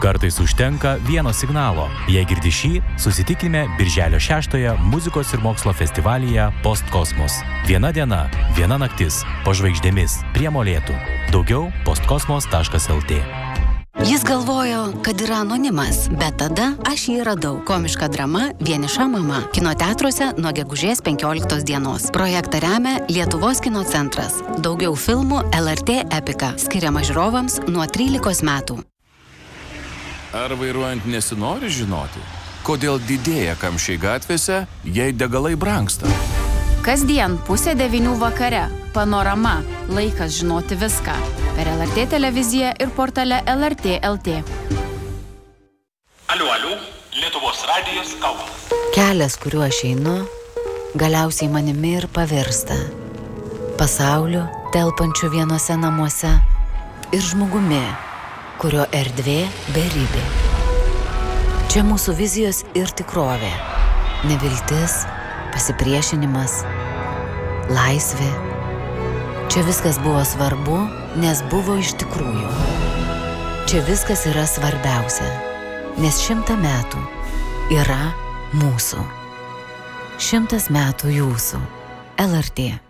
Kartais užtenka vieno signalo. Jei girdi šį, susitikime Birželio 6-ąją muzikos ir mokslo festivalyje Postkosmos. Viena diena, viena naktis, po žvaigždėmis, prie Molėtų. Daugiau postkosmos.lt. Jis galvojo, kad yra anonimas, bet tada aš jį radau. Komiška drama Vieniša mama. Kino teatruose nuo gegužės 15 dienos. Projektą remia Lietuvos kino centras. Daugiau filmų LRT Epika. Skiriama žiūrovams nuo 13 metų. Ar vairuojant nesinori žinoti, kodėl didėja kamščiai gatvėse, jei degalai brangsta? Kasdien 8:30 vakare. Panorama. Laikas žinoti viską. Per LRT televiziją ir portale LRT LT. Aliu, Lietuvos radijas Kaunas. Kelias, kuriuo aš einu, galiausiai manimi ir pavirsta. Pasauliu, telpančiu vienose namuose ir žmogumi, kurio erdvė beribė. Čia mūsų vizijos ir tikrovė. Neviltis, pasipriešinimas, laisvė. Čia viskas buvo svarbu, nes buvo iš tikrųjų. Čia viskas yra svarbiausia, nes 100 metų yra mūsų. 100 metų jūsų. LRT.